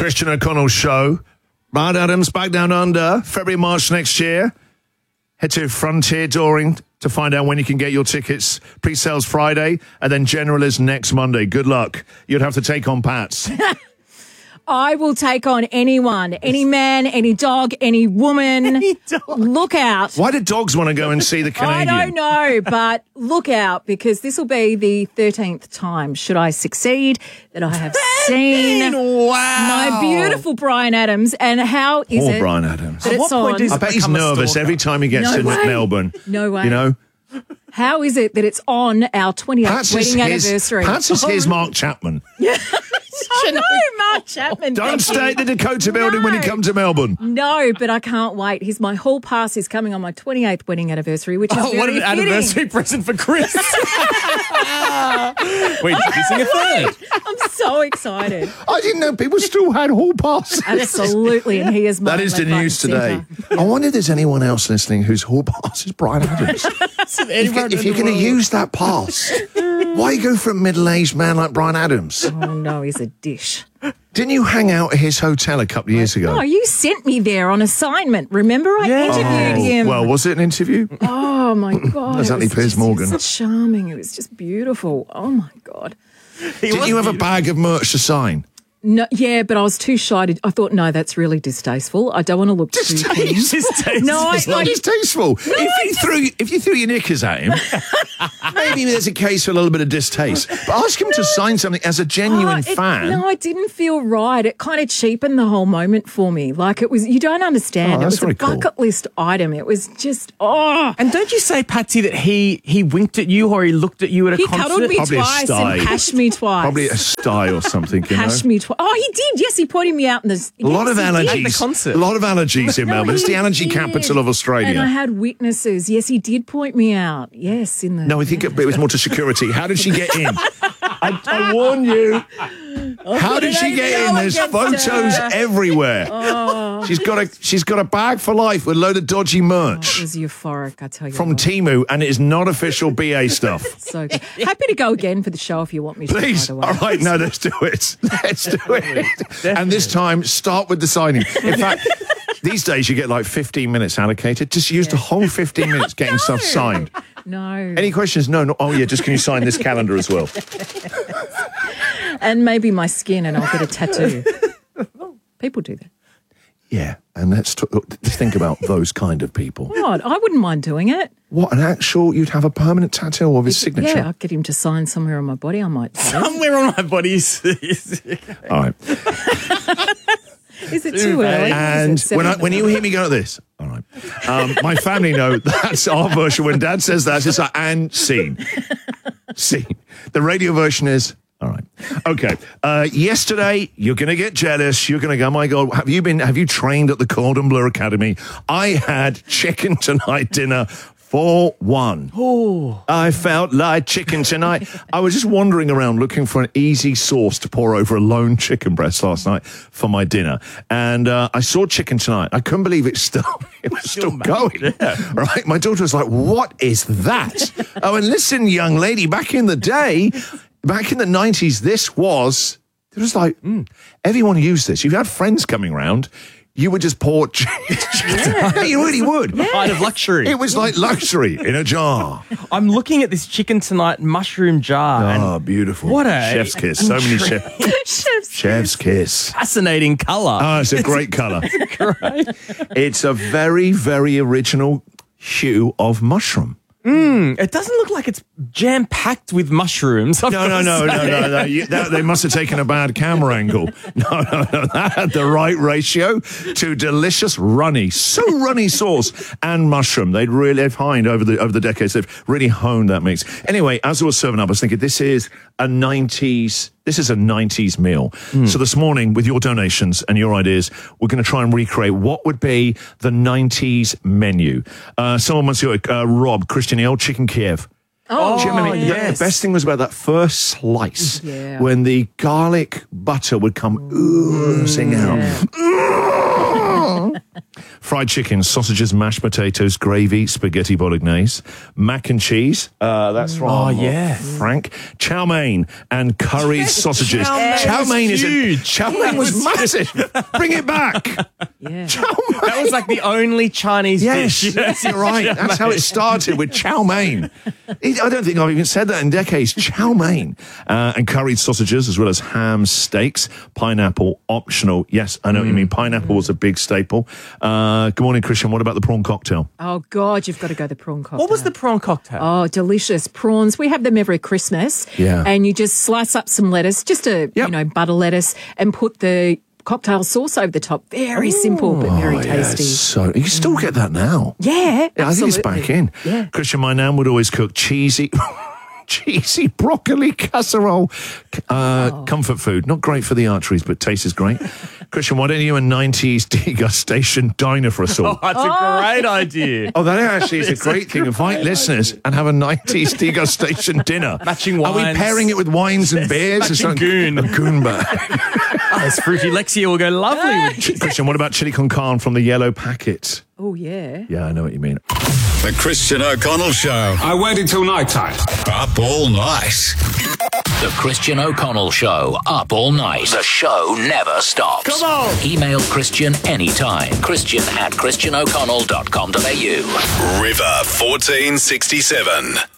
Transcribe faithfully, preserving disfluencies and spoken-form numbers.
Christian O'Connell Show. Bryan Adams back down under, February, March next year. Head to Frontier Touring to find out when you can get your tickets. Pre-sales Friday, and then General is next Monday. Good luck. You'd have to take on Pats. I will take on anyone, any man, any dog, any woman. Any dog. Look out. Why do dogs want to go and see the Canadian? I don't know, but look out, because this will be the thirteenth time, should I succeed, that I have seen Wow. my beautiful Bryan Adams. And how is Poor it Bryan Adams. that At it's what point on? does I it bet he's become a nervous stalker? every time he gets No to way. Melbourne. No way. You know? How is it that it's on our twentieth Pats is wedding his, anniversary? Pats is Oh, his Mark Chapman. I know, Mark Chapman. Don't thank stay you. at the Dakota building when you No. come to Melbourne. No, but I can't wait. He's my hall pass is coming on my twenty-eighth wedding anniversary, which is Oh, very what an fitting. anniversary present for Chris. Wait, kissing a third. I'm so excited. I didn't know people still had hall passes. Absolutely, and he is my That is the left, right, news and today. centre. I wonder if there's anyone else listening whose hall pass is Bryan Adams. if, if you're going to use that pass, why go for a middle-aged man like Bryan Adams? Oh no, he's a dish. Didn't you hang out at his hotel a couple of years ago? No, you sent me there on assignment. Remember, I Yeah. interviewed Oh, him. well, was it an interview? Oh my god, That's it only was Piers just- Morgan. It was charming. It was just beautiful. Oh my god. Didn't you have a bag of merch to sign? No, yeah, but I was too shy to. I thought, no, that's really distasteful. I don't want to look too keen. Distasteful. No, I- It's not like- distasteful. if you threw if you threw your knickers at him, maybe there's a case for a little bit of distaste. But ask him to sign something as a genuine Oh, it- fan. No, it didn't feel right. It kind of cheapened the whole moment for me. Like it was, you don't understand. Oh, it that's was a very cool. bucket list item. It was just, oh. And don't you say, Patsy, that he he winked at you or he looked at you at a He concert? cuddled me Probably a twice sty. and hashed me twice. Probably a sty or something. You know? hashed me twice. Oh, he did. Yes, he pointed me out in the. A lot of yes, he did. allergies. the concert. A lot of allergies in No, Melbourne. It's he the allergy did. capital of Australia. And I had witnesses. Yes, he did point me out. Yes, in the. No, I think it, it was more to security. How did she get in? I, I warn you. How did she get in? There's photos everywhere. She's got a she's got a bag for life with a load of dodgy It merch was euphoric, I tell you. from what. Temu, and it is not official B A stuff. So good. Happy to go again for the show if you want me to. Please. By the way. All right, no, let's do it. Let's do it. And this time, start with the signing. In fact, these days you get like fifteen minutes allocated. Just use the whole fifteen minutes getting stuff signed. No. Any questions? No, no. Oh, yeah, just can you sign this calendar as well? And maybe my skin, and I'll get a tattoo. People do that. Yeah, and let's, t- let's think about those kind of people. What? I wouldn't mind doing it. What, an actual, you'd have a permanent tattoo of his signature? Yeah, I'd get him to sign somewhere on my body. I might. do it. Somewhere on my body is... All right. Is it too early? And Is it when, I, seven? when you hear me go like this, all right, um, my family know that's our version. When Dad says that, it's like, and scene. Scene. The radio version is, all right. Okay. Uh, yesterday, you're going to get jealous. You're going to go, my God, have you been, have you trained at the Cordon Bleu Academy? I had chicken tonight dinner for one. Oh. I felt like chicken tonight. I was just wandering around looking for an easy sauce to pour over a lone chicken breast last night for my dinner. And uh, I saw chicken tonight. I couldn't believe it still, it was still, Still going. made, yeah. Right? My daughter was like, what is that? Oh, and listen, young lady, back in the day, back in the nineties, this was, it was like, mm, everyone used this. You've had friends coming around. You would just pour chicken. Yeah. You really would. Height of luxury. It was like luxury in a jar. I'm looking at this chicken tonight mushroom jar. Oh, and beautiful. What a chef's kiss. So many chef, Chef's chef's kiss. fascinating colour. Oh, it's a great colour. Great. It's a very, very original hue of mushroom. It doesn't look like it's jam-packed with mushrooms. I've No, no, got to no, no, say. no, no. You, that, they must have taken a bad camera angle. No, no, no. That had the right ratio to delicious runny, so runny sauce and mushroom. They'd really have honed over the over the decades. They've really honed that mix. Anyway, as I was serving up, I was thinking this is a nineties. This is a nineties meal. Mm. So this morning, with your donations and your ideas, we're going to try and recreate what would be the nineties menu. Uh, someone wants to, uh, Rob, Christian, the old chicken Kiev. Oh, Do you remember? The- yes. The best thing was about that first slice Yeah. when the garlic butter would come oozing out. Fried chicken, sausages, mashed potatoes, gravy, spaghetti bolognese, mac and cheese. Uh, that's from Oh, yeah. Frank. Chow mein and curried sausages. chow mein Chow was mein is a, huge. chow mein was massive. Bring it back. Yeah. Chow mein. That was like the only Chinese Yes, dish. yes, you're right. That's how it started with chow mein. It- I don't think I've even said that in decades. Chow mein. Uh, and curried sausages, as well as ham, steaks, pineapple, optional. Yes, I know what you mean. Pineapple was a big staple. Uh, good morning, Christian. What about the prawn cocktail? Oh, God, you've got to go the prawn cocktail. What was the prawn cocktail? Oh, delicious prawns. We have them every Christmas. Yeah. And you just slice up some lettuce, just a, Yep. you know, butter lettuce, and put the cocktail sauce over the top. Very simple, but very Oh, yeah, tasty. it's so you can still get that now. Yeah, Yeah, I think it's absolutely. back in. Yeah. Christian, my nan would always cook cheesy, cheesy broccoli casserole. Uh, Oh. Comfort food. Not great for the arteries, but taste is great. Christian, why don't you a nineties degustation diner for us all? Oh, that's a great idea. Oh, that actually is a great thing. Invite listeners and have a nineties degustation dinner. Matching Are we wines. pairing it with wines and beers? matching something- goon. A goon bar. Oh, this fruity Lexia will go lovely with Christian, what about chili con carne from the yellow packet? Oh, yeah. Yeah, I know what you mean. The Christian O'Connell Show. I waited till night time. Up all night. The Christian O'Connell Show, up all night. The show never stops. Come on. Email Christian anytime. Christian at christian o'connell dot com dot a u. River fourteen sixty-seven.